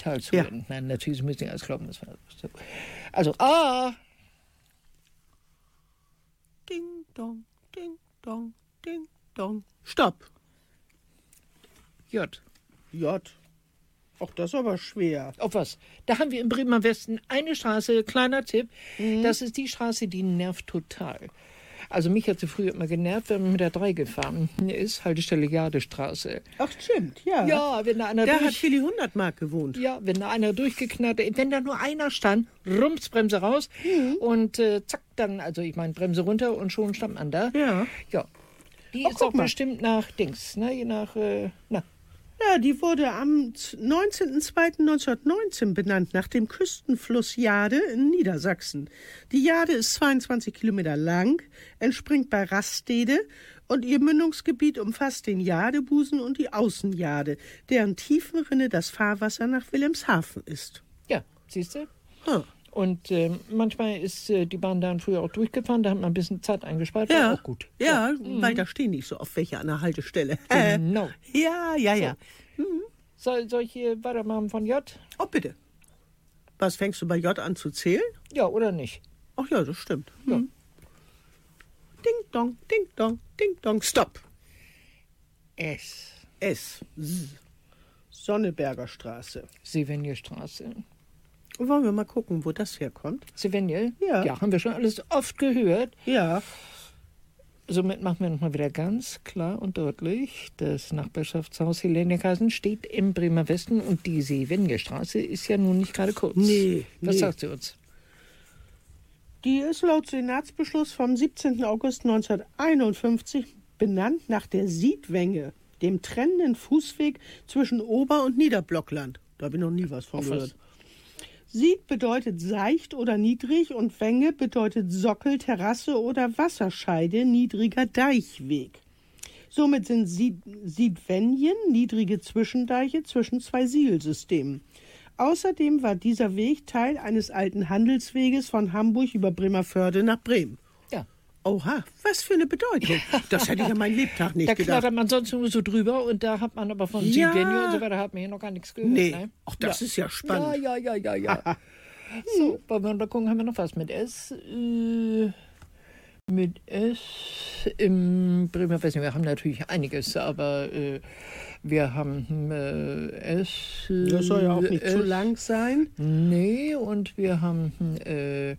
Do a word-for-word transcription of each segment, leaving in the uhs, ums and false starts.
digital zu. Ja. Nein, natürlich müssen Sie alles glauben. Das war so. Also A. Ding, dong, ding, dong, ding, dong. Stopp. J. J. Ach, das ist aber schwer. Auf was? Da haben wir im Bremer Westen eine Straße, kleiner Tipp, mhm. das ist die Straße, die nervt total. Also mich hat sie früher immer genervt, wenn man mit der drei gefahren ist, Haltestelle Jadestraße. Ach, stimmt, ja. Ja, wenn da einer Da durch... hat Willi Hundertmark gewohnt. Ja, wenn da einer durchgeknallt, wenn da nur einer stand, rums, Bremse raus mhm. und äh, zack, dann, also ich meine, Bremse runter und schon stand man da. Ja. Ja. Die Oh, ist auch mal. bestimmt nach Dings, ne, nach, äh, na. Ja, die wurde am neunzehnten zweiten neunzehnhundertneunzehn benannt, nach dem Küstenfluss Jade in Niedersachsen. Die Jade ist zweiundzwanzig Kilometer lang, entspringt bei Rastede und ihr Mündungsgebiet umfasst den Jadebusen und die Außenjade, deren Tiefenrinne das Fahrwasser nach Wilhelmshaven ist. Ja, siehst du? Hm. Und äh, manchmal ist äh, die Bahn dann früher auch durchgefahren, da hat man ein bisschen Zeit eingespart, war Ja, auch gut. Ja, ja. weil da stehen nicht so oft welche an der Haltestelle. Genau. Ja, ja, ja. So. Mhm. Soll, soll ich hier weitermachen von J? Oh, bitte. Was, fängst du bei J an zu zählen? Ja, oder nicht? Ach ja, das stimmt. Ja. Hm. Ding dong, ding dong, ding dong, stopp. S. S. S. Sonneberger Straße. Sevenje-Straße. Wollen wir mal gucken, wo das herkommt? Sevenje? Ja. Ja, haben wir schon alles oft gehört. Ja. Somit machen wir nochmal wieder ganz klar und deutlich, das Nachbarschaftshaus Helenikasen steht im Bremer Westen und die Sevenje-Straße ist ja nun nicht gerade kurz. Nee, Was nee. sagt sie uns? Die ist laut Senatsbeschluss vom siebzehnten August neunzehnhunderteinundfünfzig benannt nach der Siedwenge, dem trennenden Fußweg zwischen Ober- und Niederblockland. Da habe ich noch nie was von Auf gehört. was? Sied bedeutet seicht oder niedrig und Wenge bedeutet Sockel, Terrasse oder Wasserscheide, niedriger Deichweg. Somit sind Sied Siedwenjen niedrige Zwischendeiche zwischen zwei Siegelsystemen. Außerdem war dieser Weg Teil eines alten Handelsweges von Hamburg über Bremervörde nach Bremen. Ja. Oha, was für eine Bedeutung. Das hätte ich an meinem Lebtag nicht Da gedacht. knattert man sonst nur so drüber und da hat man aber von Ja. Sevenje und so weiter hat man hier noch gar nichts gehört. Nee, Ne? ach, das ja. ist ja spannend. Ja, ja, ja, ja, ja. So, wollen wir mal gucken, haben wir noch was mit S? Äh, mit S im Bremer Westen. Wir haben natürlich einiges, aber äh, wir haben äh, S. Äh, Das soll ja auch nicht S, zu lang sein. Nee, und wir haben äh,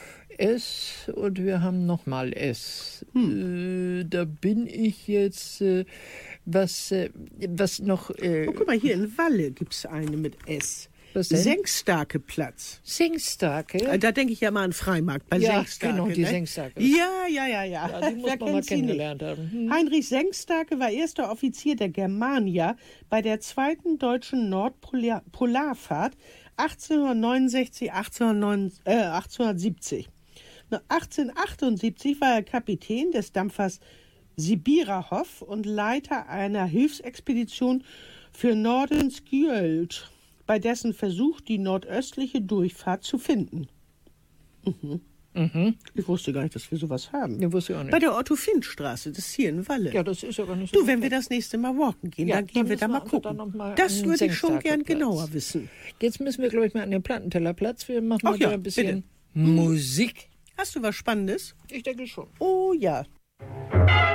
S und wir haben nochmal S. Hm. Äh, da bin ich jetzt, äh, was, äh, was noch... Äh, Oh, guck mal, hier in Walle gibt es eine mit S. Was denn? Senkstake Platz. Senkstake. Äh, Da denke ich ja mal an Freimarkt bei Ja, Senkstake. genau, die ne? Senkstake. Ja, ja, ja, ja. Ja, die muss Wer man mal kennt sie nicht? kennengelernt haben. Hm. Heinrich Senkstake war erster Offizier der Germania bei der zweiten deutschen Nordpolarfahrt achtzehnhundertneunundsechzig, achtzehnhundertsiebzig. achtzehnhundertachtundsiebzig war er Kapitän des Dampfers Sibirahov und Leiter einer Hilfsexpedition für Nordenskjöld, bei dessen Versuch die nordöstliche Durchfahrt zu finden. Mhm. Mhm. Ich wusste gar nicht, dass wir sowas haben. Ja, wusste ich auch nicht. Bei der Otto-Finn-Straße, das ist hier in Walle. Ja, das ist aber nicht so. Du, wenn wir weit. das nächste Mal walken gehen, Ja, dann gehen dann wir da müssen mal wir gucken. dann noch mal das an den würde ich schon gern Senkstake-Platz. genauer wissen. Jetzt müssen wir, glaube ich, mal an den Plattentellerplatz. Wir machen Ach mal ja, wieder ein bisschen bitte. Musik. Hast du was Spannendes? Ich denke schon. Oh ja.